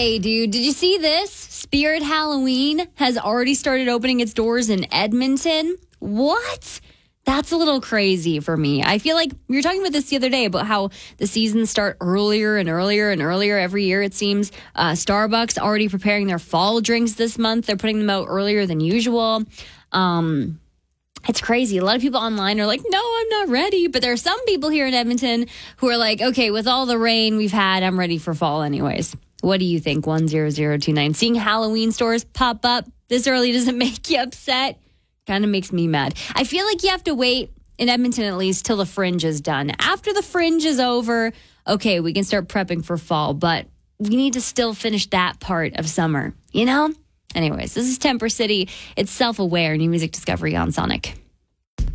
Hey, dude, did you see this? Spirit Halloween has already started opening its doors in Edmonton. What? That's a little crazy for me. I feel like we were talking about this the other day about how the seasons start earlier and earlier and earlier every year, it seems. Starbucks already preparing their fall drinks this month. They're putting them out earlier than usual. It's crazy. A lot of people online are like, no, I'm not ready. But there are some people here in Edmonton who are like, okay, with all the rain we've had, I'm ready for fall anyways. What do you think? 10029. Seeing Halloween stores pop up this early doesn't make you upset. Kind of makes me mad. I feel like you have to wait, in Edmonton at least, till the Fringe is done. After the Fringe is over, okay, we can start prepping for fall. But we need to still finish that part of summer, you know? Anyways, this is Temper City. It's Self-Aware, new music discovery on Sonic.